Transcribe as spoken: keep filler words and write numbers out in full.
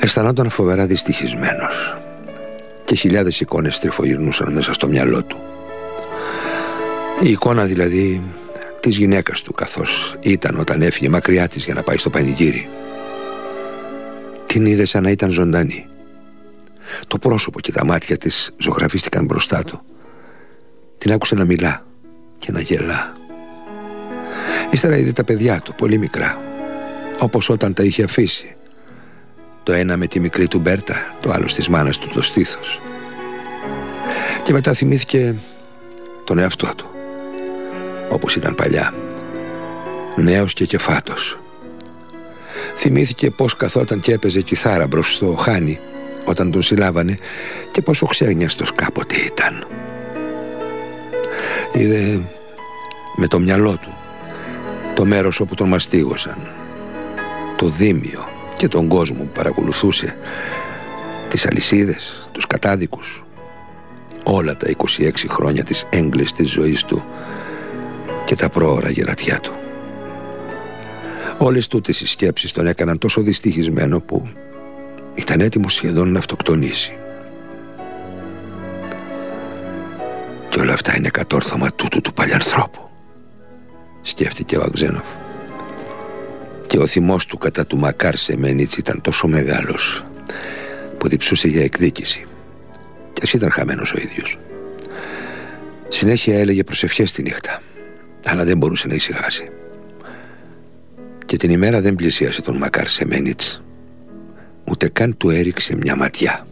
Αισθανόταν φοβερά δυστυχισμένος και χιλιάδες εικόνες στριφογυρνούσαν μέσα στο μυαλό του. Η εικόνα δηλαδή της γυναίκας του, καθώς ήταν όταν έφυγε μακριά της για να πάει στο πανηγύρι. Την είδε σαν να ήταν ζωντανή. Το πρόσωπο και τα μάτια της ζωγραφίστηκαν μπροστά του. Την άκουσε να μιλά και να γελά. Ύστερα είδε τα παιδιά του, πολύ μικρά, όπως όταν τα είχε αφήσει. Το ένα με τη μικρή του Μπέρτα, το άλλο στις μάνας του το στήθος. Και μετά θυμήθηκε τον εαυτό του, όπως ήταν παλιά, νέος και κεφάτος. Θυμήθηκε πως καθόταν και έπαιζε κιθάρα μπρος στο χάνι όταν τον συλλάβανε και πόσο ξένιαστος κάποτε ήταν. Είδε με το μυαλό του το μέρος όπου τον μαστίγωσαν, το δίμιο και τον κόσμο που παρακολουθούσε, τις αλυσίδες, τους κατάδικους, όλα τα είκοσι έξι χρόνια της έγκλειστης ζωής του και τα πρόωρα γερατιά του. Όλες τούτες οι σκέψεις τον έκαναν τόσο δυστυχισμένο που ήταν έτοιμος σχεδόν να αυτοκτονήσει. Και όλα αυτά είναι κατόρθωμα τούτου του παλιανθρώπου, σκέφτηκε ο Αγζένοφ. Και ο θυμός του κατά του Μακάρ Σεμένιτς ήταν τόσο μεγάλος που διψούσε για εκδίκηση, και ας ήταν χαμένος ο ίδιος. Συνέχεια έλεγε προσευχές τη νύχτα, αλλά δεν μπορούσε να ησυχάσει. Και την ημέρα δεν πλησίασε τον Μακάρ Σεμένιτς, ούτε καν του έριξε μια ματιά.